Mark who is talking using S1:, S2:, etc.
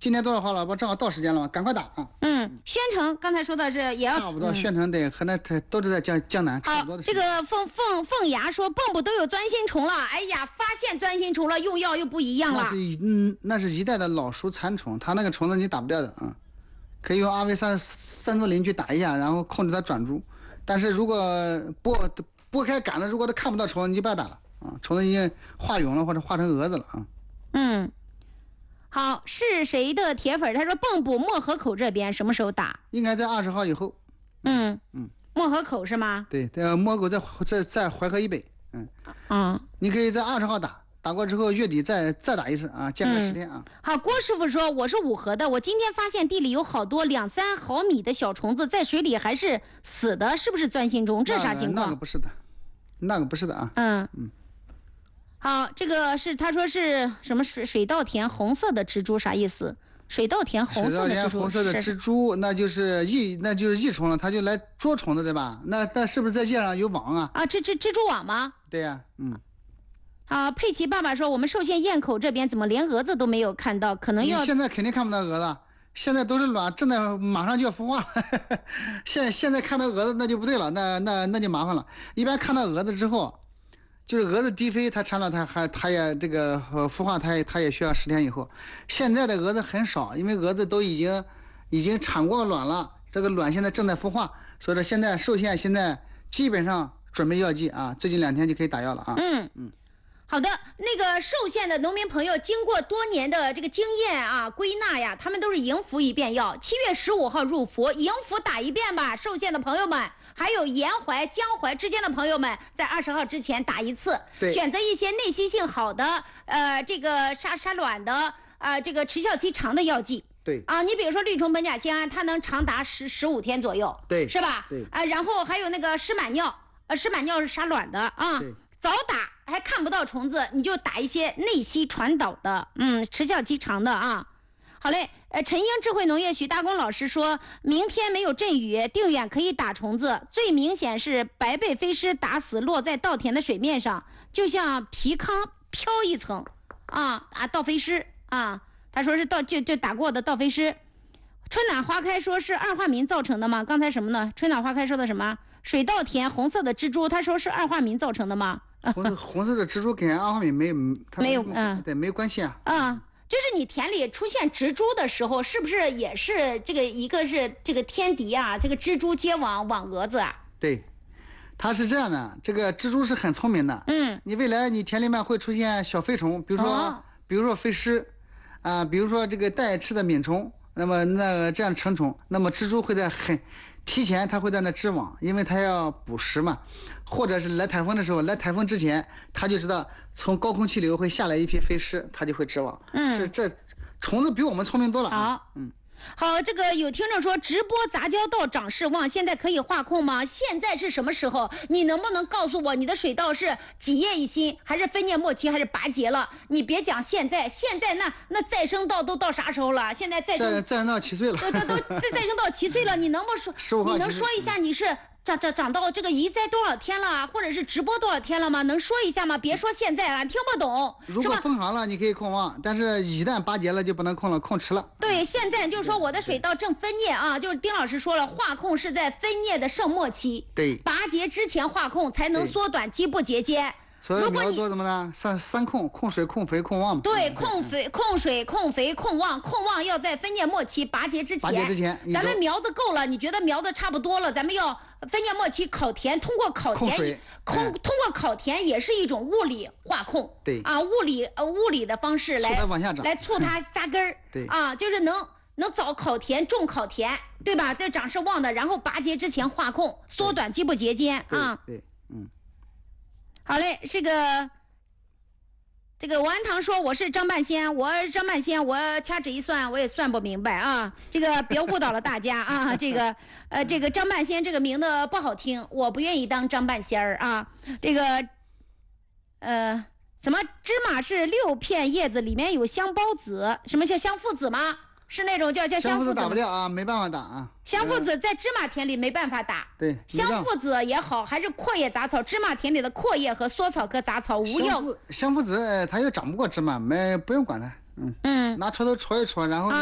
S1: 今年多少号了？不正好到时间了吗？赶快打啊！
S2: 宣城刚才说的是也要
S1: 差不多，宣城对河南都是在江南，差不多的。
S2: 这个凤牙说蚌埠都有钻心虫了，哎呀，发现钻心虫了，用药又不一样了。
S1: 那是一代的老熟蚕虫，它那个虫子你打不掉的啊，可以用阿维三唑林去打一下，然后控制它转株。但是如果剥开杆子，如果它看不到虫子，你就不要打了啊，虫子已经化蛹了或者化成蛾子了啊。
S2: 好，是谁的铁粉？他说蚌埠漠河口这边什么时候打？
S1: 应该在20号以后。
S2: 漠河口是吗？
S1: 对，漠口在淮河以北。你可以在20号打过之后，月底再打一次啊，间隔10天啊。
S2: 好，郭师傅说我是五河的，我今天发现地里有好多2-3毫米的小虫子在水里还是死的，是不是钻心虫？这啥情况？
S1: 那个不是的啊。
S2: 好，这个是他说是什么水稻田红色的蜘蛛啥意思？水稻田红色的蜘蛛，
S1: 那就是益虫了，它就来捉虫子对吧？那是不是在叶上有网啊？
S2: 啊，蜘蛛网吗？
S1: 对呀，
S2: 佩奇爸爸说我们寿县堰口这边怎么连蛾子都没有看到？可能要
S1: 现在肯定看不到蛾子，现在都是卵，正在马上就要孵化。现在看到蛾子那就不对了，那就麻烦了。一般看到蛾子之后。就是蛾子低飞，它产卵，它也这个孵化，它也需要10天以后。现在的蛾子很少，因为蛾子都已经产过卵了，这个卵现在正在孵化，所以说现在寿县现在基本上准备药剂啊，最近2天就可以打药了啊。
S2: 好的，那个寿县的农民朋友经过多年的这个经验啊归纳呀，他们都是营服1遍药，7月15号入服，营服打1遍吧，寿县的朋友们。还有沿淮、江淮之间的朋友们，在20号之前打1次，选择一些内吸性好的，这个杀卵的，这个持效期长的药剂。
S1: 对
S2: 啊，你比如说氯虫苯甲酰胺，它能长达15天左右，
S1: 对，
S2: 是吧？
S1: 对
S2: 然后还有那个湿满尿，湿满尿是杀卵的啊。早打还看不到虫子，你就打一些内吸传导的，持效期长的啊。好嘞，陈英智慧农业许大功老师说，明天没有阵雨，定远可以打虫子，最明显是白背飞虱打死落在稻田的水面上，就像皮糠飘一层稻飞虱啊，他说是就打过的稻飞虱。春暖花开说是二化民造成的吗？刚才什么呢？春暖花开说的什么？水稻田红色的蜘蛛，他说是二化民造成的吗？
S1: 红色的蜘蛛跟二化民没有对没关系啊。
S2: 就是你田里出现蜘蛛的时候，是不是也是这个一个是这个天敌啊？这个蜘蛛结网蛾子啊？
S1: 对，它是这样的，这个蜘蛛是很聪明的。你未来你田里面会出现小飞虫，比如说飞虱啊，比如说这个带刺的敏虫，那么这样成虫，那么蜘蛛会在提前它会在那织网，因为它要捕食嘛，或者是来台风的时候，来台风之前，它就知道从高空气流会下来一批飞虱，它就会织网。是这虫子比我们聪明多了啊。
S2: 好，这个有听众说直播杂交稻长势旺，现在可以化控吗？现在是什么时候？你能不能告诉我你的水稻是几叶一心，还是分叶末期，还是拔节了？你别讲现在那再生稻都到啥时候了？现在再生
S1: 稻7岁了，
S2: 都再生稻7岁了，你能不能说？你能说一下你是长到这个移栽多少天了，或者是直播多少天了吗？能说一下吗？别说现在啊，听不懂。
S1: 如果分行了，你可以控旺，但是一旦拔节了就不能控了，控迟了。
S2: 对，现在就是说我的水稻正分叶啊，就是丁老师说了，化控是在分叶的盛末期，
S1: 对，
S2: 拔节之前化控才能缩短基部节间。
S1: 所以你要做什么呢？三控：控水、控肥、控旺。
S2: 对，控水、控肥、控旺。控旺要在分叶末期拔节之前。咱们苗子够了，你觉得苗子差不多了，咱们要分叶末期烤田，通过烤田，通过烤田也是一种物理化控。
S1: 对
S2: 啊，物理的方式来
S1: 往下长，
S2: 来促它扎根儿。
S1: 对
S2: 啊，就是能早烤田、种烤田，对吧？这长势旺的，然后拔节之前化控，缩短基部节间啊。
S1: 对。
S2: 好嘞，这个王安堂说我是张半仙，我掐指一算我也算不明白啊，这个别误导了大家啊，这个张半仙这个名字不好听，我不愿意当张半仙儿啊，这个什么芝麻是6片叶子里面有香孢子，什么叫香附子吗？是那种叫香附子
S1: 打不掉啊，没办法打啊。
S2: 香附子在芝麻田里没办法打。
S1: 对，
S2: 香附子也好，还是阔叶杂草，芝麻田里的阔叶和缩草科杂草无药。
S1: 香附子它又长不过芝麻，不用管它。拿锄头锄一锄，然后。